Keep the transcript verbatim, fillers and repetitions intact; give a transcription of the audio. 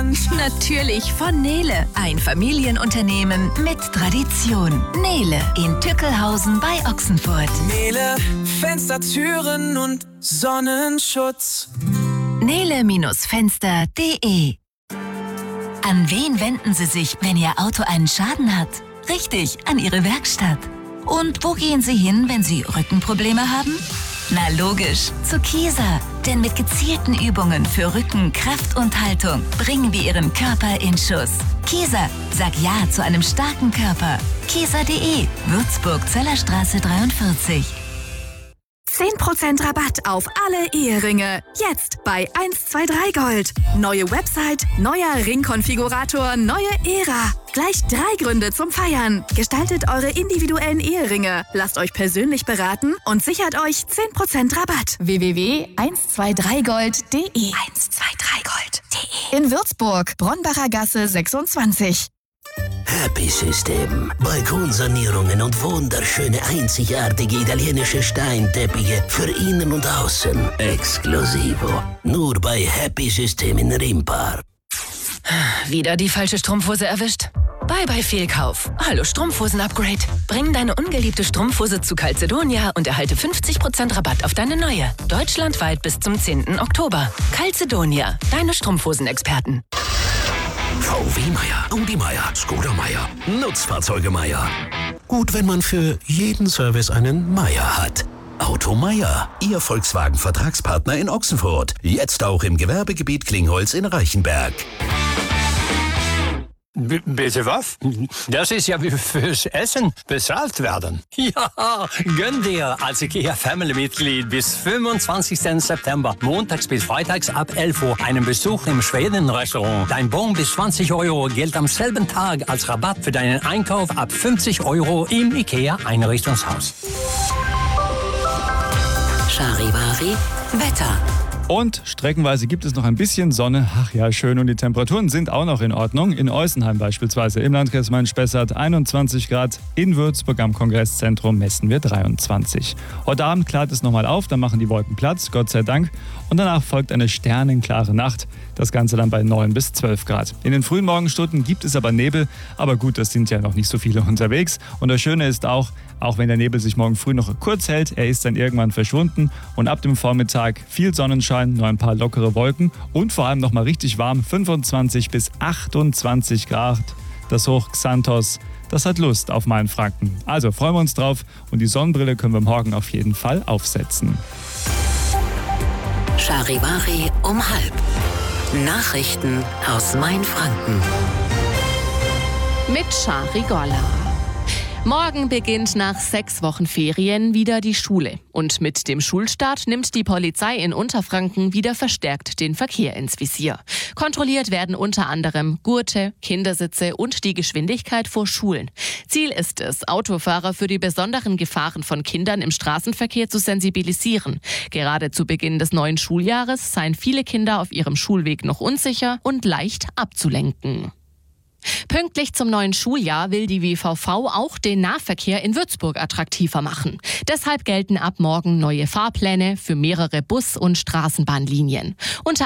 Land. Natürlich von Nele. Ein Familienunternehmen mit Tradition. Nele in Tückelhausen bei Ochsenfurt. Nele, Fenster, Türen und Sonnenschutz. Nele-Fenster punkt de. An wen wenden Sie sich, wenn Ihr Auto einen Schaden hat? Richtig, an Ihre Werkstatt. Und wo gehen Sie hin, wenn Sie Rückenprobleme haben? Na logisch, zu Kieser. Denn mit gezielten Übungen für Rücken, Kraft und Haltung bringen wir Ihren Körper in Schuss. Kieser, sag Ja zu einem starken Körper. Kieser punkt de, Würzburg, Zellerstraße dreiundvierzig. zehn Prozent Rabatt auf alle Eheringe. Jetzt bei eins zwei drei Gold. Neue Website, neuer Ringkonfigurator, neue Ära. Gleich drei Gründe zum Feiern. Gestaltet eure individuellen Eheringe. Lasst euch persönlich beraten und sichert euch zehn Prozent Rabatt. w w w punkt eins zwei drei gold punkt de eins zwei drei gold punkt de In Würzburg, Bronbacher Gasse sechsundzwanzig. Happy System. Balkonsanierungen und wunderschöne, einzigartige italienische Steinteppiche für innen und außen. Exklusivo. Nur bei Happy System in Rimpar. Wieder die falsche Strumpfhose erwischt? Bye bye Fehlkauf. Hallo Strumpfhosen-Upgrade. Bring deine ungeliebte Strumpfhose zu Calzedonia und erhalte fünfzig Prozent Rabatt auf deine neue. Deutschlandweit bis zum zehnten Oktober. Calzedonia, deine Strumpfhosenexperten. V W Meier, Audi Meier, Skoda Meier, Nutzfahrzeuge Meier. Gut, wenn man für jeden Service einen Meier hat. Auto Meier, Ihr Volkswagen-Vertragspartner in Ochsenfurt. Jetzt auch im Gewerbegebiet Klingholz in Reichenberg. B- bitte was? Das ist ja wie fürs Essen bezahlt werden. Ja, gönn dir als IKEA-Family-Mitglied bis fünfundzwanzigsten September, montags bis freitags ab elf Uhr, einen Besuch im Schweden-Restaurant. Dein Bon bis zwanzig Euro gilt am selben Tag als Rabatt für deinen Einkauf ab fünfzig Euro im IKEA-Einrichtungshaus. Charivari Wetter. Und streckenweise gibt es noch ein bisschen Sonne. Ach ja, schön. Und die Temperaturen sind auch noch in Ordnung. In Eusenheim beispielsweise, im Landkreis Main-Spessart einundzwanzig Grad. In Würzburg am Kongresszentrum messen wir dreiundzwanzig. Heute Abend klart es nochmal auf, dann machen die Wolken Platz, Gott sei Dank. Und danach folgt eine sternenklare Nacht. Das Ganze dann bei neun bis zwölf Grad. In den frühen Morgenstunden gibt es aber Nebel. Aber gut, das sind ja noch nicht so viele unterwegs. Und das Schöne ist auch, auch wenn der Nebel sich morgen früh noch kurz hält, er ist dann irgendwann verschwunden. Und ab dem Vormittag viel Sonnenschein, nur ein paar lockere Wolken und vor allem nochmal richtig warm, fünfundzwanzig bis achtundzwanzig Grad. Das Hoch Xanthos, das hat Lust auf Mainfranken. Also freuen wir uns drauf und die Sonnenbrille können wir morgen auf jeden Fall aufsetzen. Charivari um halb. Nachrichten aus Mainfranken. Mit Shari Gorla. Morgen beginnt nach sechs Wochen Ferien wieder die Schule. Und mit dem Schulstart nimmt die Polizei in Unterfranken wieder verstärkt den Verkehr ins Visier. Kontrolliert werden unter anderem Gurte, Kindersitze und die Geschwindigkeit vor Schulen. Ziel ist es, Autofahrer für die besonderen Gefahren von Kindern im Straßenverkehr zu sensibilisieren. Gerade zu Beginn des neuen Schuljahres seien viele Kinder auf ihrem Schulweg noch unsicher und leicht abzulenken. Pünktlich zum neuen Schuljahr will die W V V auch den Nahverkehr in Würzburg attraktiver machen. Deshalb gelten ab morgen neue Fahrpläne für mehrere Bus- und Straßenbahnlinien. Unter